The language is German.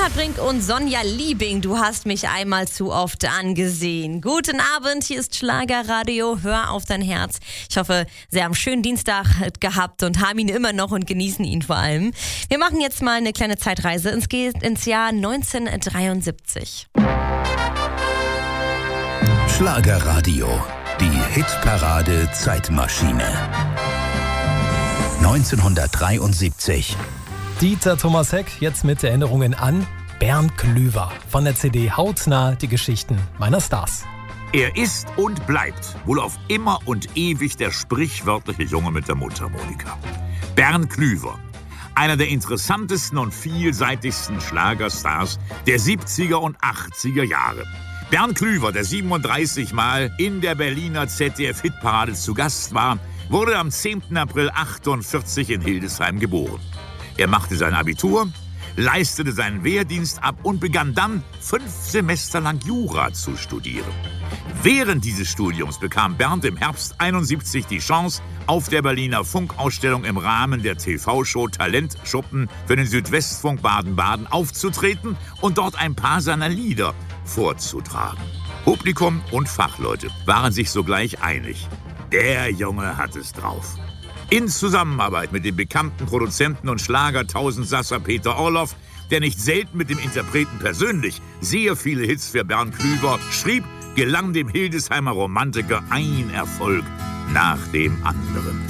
Gerhard Brink und Sonja Liebing, du hast mich einmal zu oft angesehen. Guten Abend, hier ist Schlagerradio, hör auf dein Herz. Ich hoffe, Sie haben einen schönen Dienstag gehabt und haben ihn immer noch und genießen ihn vor allem. Wir machen jetzt mal eine kleine Zeitreise ins Jahr 1973. Schlagerradio, die Hitparade Zeitmaschine. 1973. Dieter Thomas Heck jetzt mit Erinnerungen an Bernd Klüver von der CD Hautnah, die Geschichten meiner Stars. Er ist und bleibt wohl auf immer und ewig der sprichwörtliche Junge mit der Mundharmonika. Bernd Klüver, einer der interessantesten und vielseitigsten Schlagerstars der 70er und 80er Jahre. Bernd Klüver, der 37 Mal in der Berliner ZDF-Hitparade zu Gast war, wurde am 10. April 1948 in Hildesheim geboren. Er machte sein Abitur, leistete seinen Wehrdienst ab und begann dann 5 Semester lang Jura zu studieren. Während dieses Studiums bekam Bernd im Herbst 1971 die Chance, auf der Berliner Funkausstellung im Rahmen der TV-Show Talentschuppen für den Südwestfunk Baden-Baden aufzutreten und dort ein paar seiner Lieder vorzutragen. Publikum und Fachleute waren sich sogleich einig. Der Junge hat es drauf. In Zusammenarbeit mit dem bekannten Produzenten und Schlager-Tausendsasser Peter Orloff, der nicht selten mit dem Interpreten persönlich sehr viele Hits für Bernd Klüver schrieb, gelang dem Hildesheimer Romantiker ein Erfolg nach dem anderen.